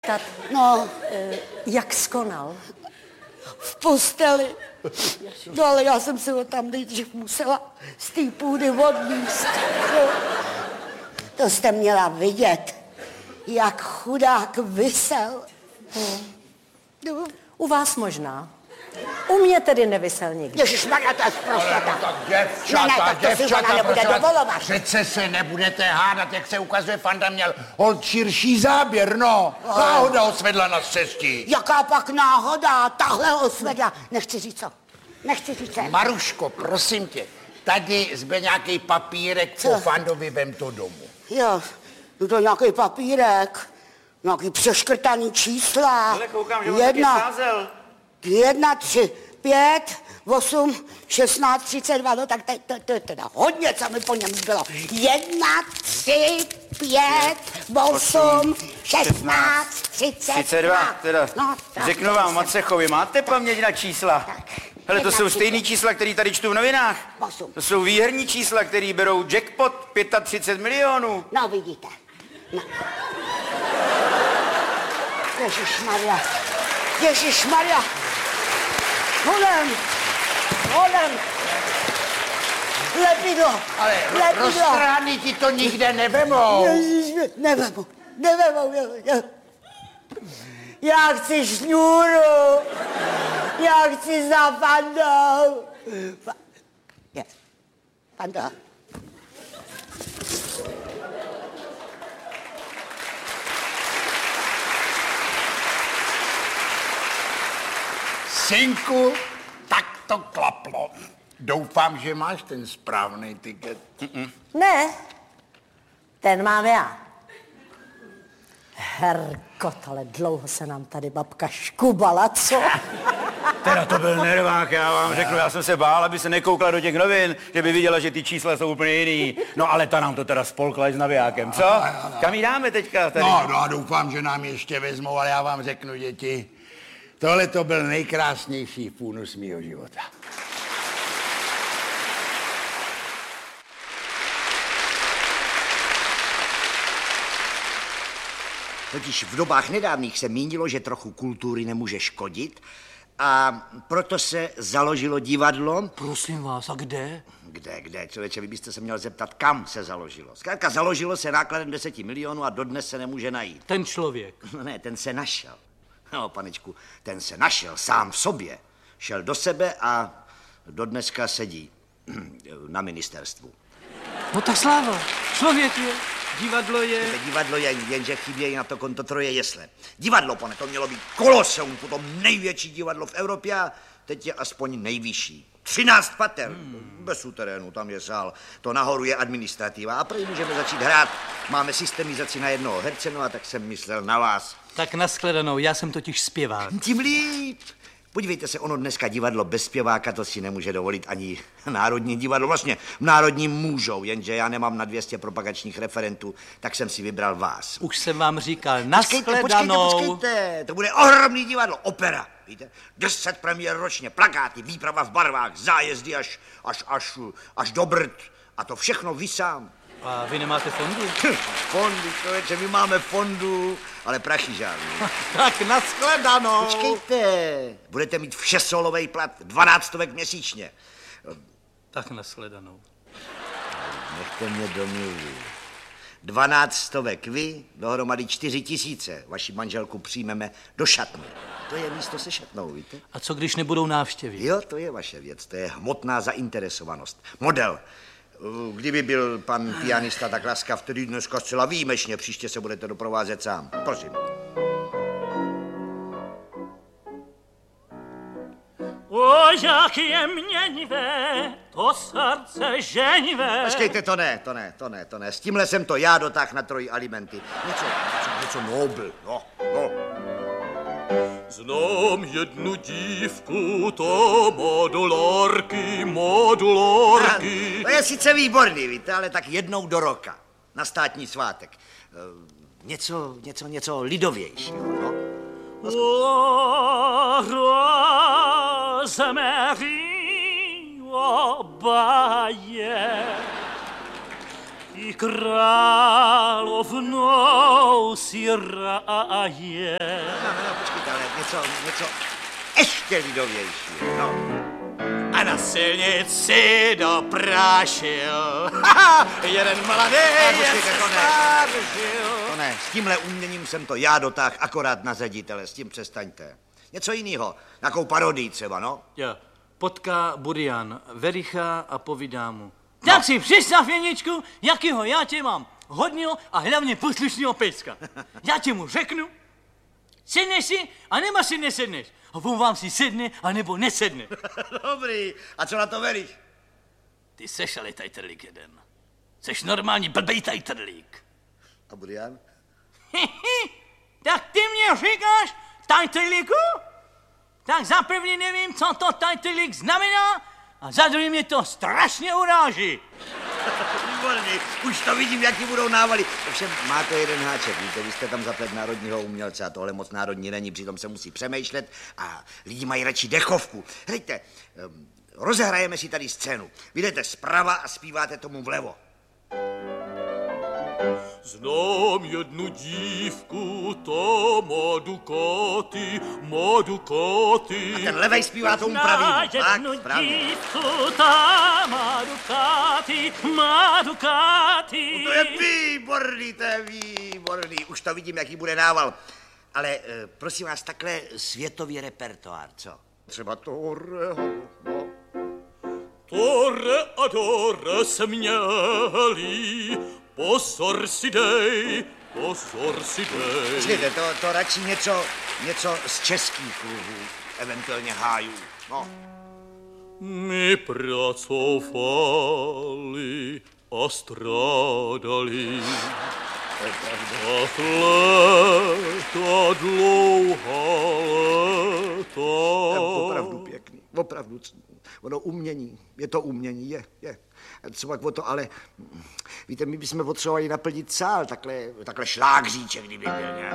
No. Jak skonal? V posteli. No ale já jsem se ho tam nejdřív musela z té půdy odníst. No. To jste měla vidět, jak chudák visel. No. U vás možná. U mě tedy nevisel nikdy. Ježišmarja, to je zprostota. Tak děvčata, to si ona nebude dovolovat. Přece se nebudete hádat, jak se ukazuje, Fanda měl holt širší záběr, no. Náhoda ho svedla na cestí. Jaká pak náhoda, tahle ho svedla. Nechci říct co. Maruško, prosím tě, tady zbyl nějaký papírek, po Fandovi vem to domů. Jo, to je nějaký papírek, nějaký přeškrtaný čísla. Ale koukám, že on taky sázel. 1, 3, 5, 8, 16, 32, no tak to je teda hodně, co mi po něm bylo. 1, 3, 5, 8, 16, 32. Teda. No, řeknu vám, Macechovi, máte paměť na čísla? Hele, to jsou stejný čísla, který tady čtu v novinách. 8. To jsou výherní čísla, který berou jackpot 35 milionů. No, vidíte. No. Ježišmarja. Holem. Lepidlo. Ale roztrhány ti to nikde nevemou. Nevemou. Já chci šňůru. Já chci za Fandou. Fanda. Synku, tak to klaplo. Doufám, že máš ten správný tiket. Ne, ten mám já. Herkot, ale dlouho se nám tady babka škubala, co? Teda to byl nervák, já vám řeknu, já jsem se bál, aby se nekoukla do těch novin, že by viděla, že ty čísla jsou úplně jiný. No ale ta nám to teda spolkla s navijákem, co? Kam jí dáme teďka? Tady? No a doufám, že nám ještě vezmou, ale já vám řeknu, děti, tohle to byl nejkrásnější fůnus mýho života. Totiž v dobách nedávných se mínilo, že trochu kultury nemůže škodit a proto se založilo divadlo. Prosím vás, a kde? Kde? Člověče, vy byste se měl zeptat, kam se založilo. Zkrátka založilo se nákladem 10 milionů a dodnes se nemůže najít. Ten člověk. Ne, ten se našel. No, panečku, ten se našel sám v sobě. Šel do sebe a dodneska sedí na ministerstvu. No tak sláva, člověk je, divadlo je. Divadlo je, jenže chybějí na to konto 3 jesle. Divadlo, pane, to mělo být koloseum, potom největší divadlo v Evropě a teď je aspoň nejvyšší. 13 pater, bez suterénu, tam je sál, to nahoru je administrativa a prý můžeme začít hrát. Máme systemizaci na jednoho herce, no a tak jsem myslel na vás. Tak nashledanou, já jsem totiž zpěvák. Tím líp. Podívejte se, ono dneska divadlo bez zpěváka, to si nemůže dovolit ani Národní divadlo. Vlastně v Národním můžou, jenže já nemám na 200 propagačních referentů, tak jsem si vybral vás. Už jsem vám říkal, nashledanou. Počkejte, to bude ohromný divadlo, opera. Víte, 10 premiér ročně, plakáty, výprava v barvách, zájezdy až do Brd. A to všechno vy sám. A vy nemáte fondy? Fondy, člověče, my máme fondu, ale prachy žádný. Tak nashledanou. Počkejte, budete mít všesolovej plat, 12 měsíčně. Tak nashledanou. Nechte mě domluvit. 12 vy, dohromady 4 000. Vaši manželku přijmeme do šatny. To je místo se šatnou, víte? A co když nebudou návštěvy? Jo, to je vaše věc, to je hmotná zainteresovanost. Model. Kdyby byl pan pianista tak laskav, tedy dneska zcela výjimečně, příště se budete doprovázet sám. Prosím. O, jak je měnivé, to srdce ženivé. Počkejte, to ne. S tímhle jsem to já dotáhl na 3 alimenty. Něco nobl, no. Znám jednu dívku, to modulárky. To je sice výborný, víte, ale tak jednou do roka, na státní svátek. Něco lidovějšího, no. O, Rosemary, o baje, i královnou si ráje. No, počkejte, ale něco ještě lidovějšího, no. A na silnici doprášil jeden mladý To ne, s tímhle uměním jsem to já dotáhl akorát na ředitele, s tím přestaňte. Něco jiného, nějakou parodii třeba, no. Ja, potká Burian Vericha a povídá mu. Tak si představ, Jeničku, jakýho já tě mám hodního a hlavně poslušného pejska. Já tě mu řeknu, sedneš si a nema si nesedneš. A on vám si sedne a nebo nesedne. Dobrý, a co na to Verich? Ty seš ale tajtrlík jeden. Seš normální blbej tajtrlík. A Burian? Tak ty mě říkáš tajtrlíku? Tak za první nevím, co to tajtrlík znamená a za druhý mě to strašně uráží. Výborný, už to vidím, jaký budou návaly. Ovšem, má to jeden háček, víte, vy jste tam zaplet národního umělce a tohle moc národní není, přitom se musí přemýšlet a lidi mají radši dechovku. Hejte, rozehrajeme si tady scénu. Vy jdete zprava a zpíváte tomu vlevo. Znám jednu dívku, ta má Ducati. A ten levej zpívá tomu pravýmu. Tak, správně. Dívku, ta má Ducati. To je výborný. Už to vidím, jaký bude nával. Ale prosím vás, takhle světový repertoár, co? Třeba Torreho, no. Tore a dore se měli, pozor si dej. Počkejte, to radši něco z českých luhů, eventuálně hájů, no. My pracovali a strádali. Ta dlouhá léta. Opravdu pěkný, opravdu. Ono umění, je to umění, je. Třeba o to, ale víte, my bychom potřebovali naplnit sál, takhle šlágříček, kdyby byl nějak.